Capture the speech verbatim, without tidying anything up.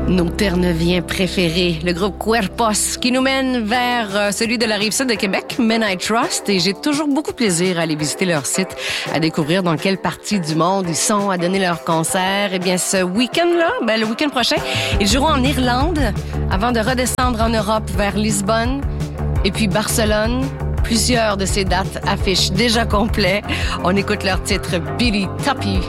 Nos Terre-Neuviens préférés, le groupe Cuerpos, qui nous mène vers euh, celui de la Rive-Sud de Québec, Men I Trust, et j'ai toujours beaucoup de plaisir à aller visiter leur site, à découvrir dans quelle partie du monde ils sont, à donner leurs concerts. Et bien, ce week-end-là, ben, le week-end prochain, ils joueront en Irlande, avant de redescendre en Europe vers Lisbonne, et puis Barcelone. Plusieurs de ces dates affichent déjà complet. On écoute leur titre Billy Tuppy.